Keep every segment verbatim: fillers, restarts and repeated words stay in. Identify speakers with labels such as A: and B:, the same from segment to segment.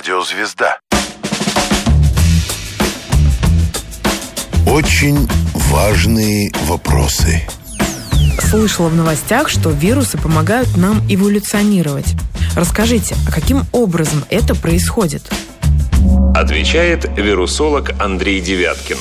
A: Радиозвезда. Очень важные вопросы.
B: Слышала в новостях, что вирусы помогают нам эволюционировать. Расскажите, а каким образом это происходит?
C: Отвечает вирусолог Андрей Девяткин.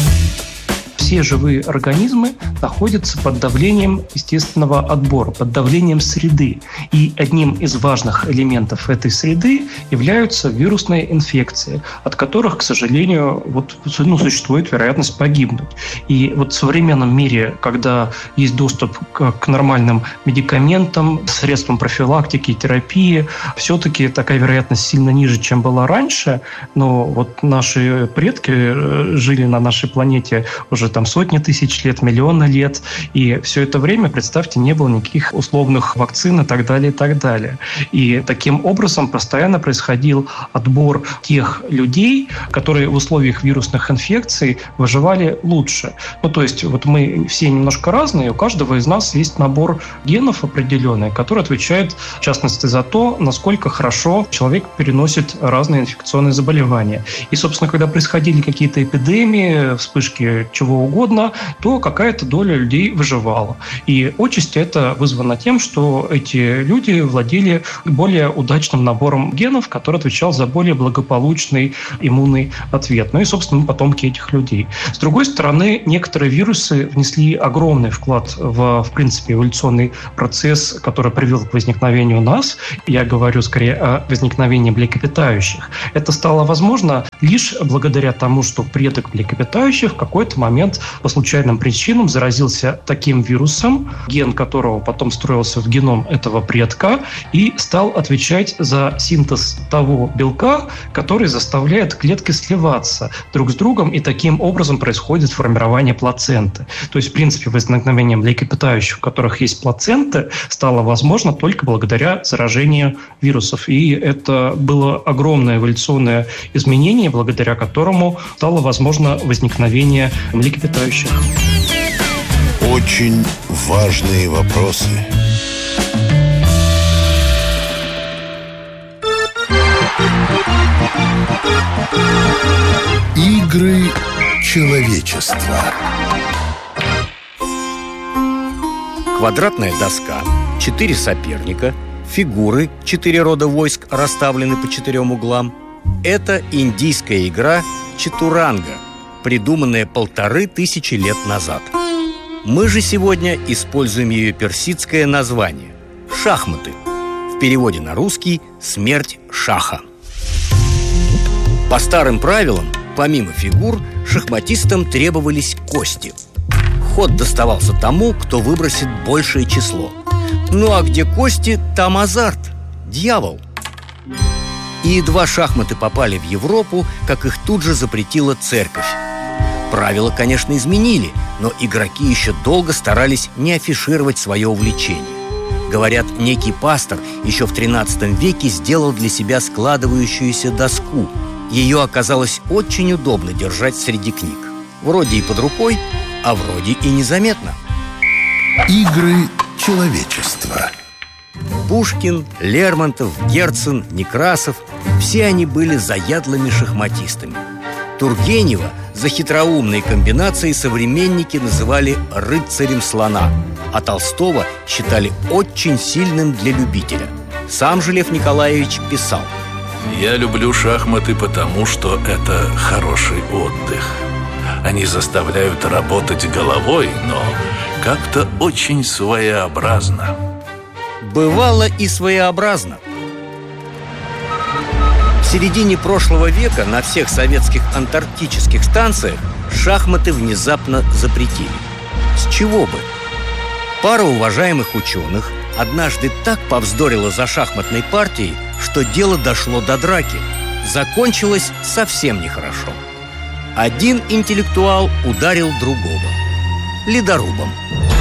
D: Все живые организмы находятся под давлением естественного отбора, под давлением среды. И одним из важных элементов этой среды являются вирусные инфекции, от которых, к сожалению, вот, ну, существует вероятность погибнуть. И вот в современном мире, когда есть доступ к, к нормальным медикаментам, средствам профилактики, терапии, все-таки такая вероятность сильно ниже, чем была раньше. Но вот наши предки жили на нашей планете уже там сотни тысяч лет, миллионы лет. И все это время, представьте, не было никаких условных вакцин и так далее, и так далее. И таким образом постоянно происходил отбор тех людей, которые в условиях вирусных инфекций выживали лучше. Ну, то есть вот мы все немножко разные, у каждого из нас есть набор генов определенный, который отвечает, в частности, за то, насколько хорошо человек переносит разные инфекционные заболевания. И, собственно, когда происходили какие-то эпидемии, вспышки чего угодно, то какая-то доля людей выживала. И отчасти это вызвано тем, что эти люди владели более удачным набором генов, который отвечал за более благополучный иммунный ответ. Ну и, собственно, потомки этих людей. С другой стороны, некоторые вирусы внесли огромный вклад в, в принципе, эволюционный процесс, который привел к возникновению нас. Я говорю скорее о возникновении млекопитающих. Это стало возможно лишь благодаря тому, что предок млекопитающих в какой-то момент по случайным причинам заразился таким вирусом, ген которого потом встроился в геном этого предка и стал отвечать за синтез того белка, который заставляет клетки сливаться друг с другом, и таким образом происходит формирование плаценты. То есть, в принципе, возникновение млекопитающих, у которых есть плаценты, стало возможно только благодаря заражению вирусов. И это было огромное эволюционное изменение, благодаря которому стало возможно возникновение млекопитающих.
A: Очень важные вопросы. Игры человечества.
E: Квадратная доска, четыре соперника, фигуры, четыре рода войск расставлены по четырем углам. Это индийская игра чатуранга, придуманная полторы тысячи лет назад. Мы же сегодня используем ее персидское название – шахматы. В переводе на русский – смерть шаха. По старым правилам, помимо фигур, шахматистам требовались кости. Ход доставался тому, кто выбросит большее число. Ну а где кости, там азарт, дьявол. И едва шахматы попали в Европу, как их тут же запретила церковь. Правила, конечно, изменили, но игроки еще долго старались не афишировать свое увлечение. Говорят, некий пастор еще в тринадцатом веке сделал для себя складывающуюся доску. Ее оказалось очень удобно держать среди книг. Вроде и под рукой, а вроде и незаметно.
A: Игры человечества.
E: Пушкин, Лермонтов, Герцен, Некрасов – все они были заядлыми шахматистами. Тургенева за хитроумные комбинации современники называли «рыцарем слона», а Толстого считали очень сильным для любителя. Сам же Лев Николаевич писал:
F: «Я люблю шахматы потому, что это хороший отдых. Они заставляют работать головой, но как-то очень своеобразно».
E: Бывало и своеобразно. В середине прошлого века на всех советских антарктических станциях шахматы внезапно запретили. С чего бы? Пара уважаемых ученых однажды так повздорила за шахматной партией, что дело дошло до драки. Закончилось совсем нехорошо. Один интеллектуал ударил другого ледорубом.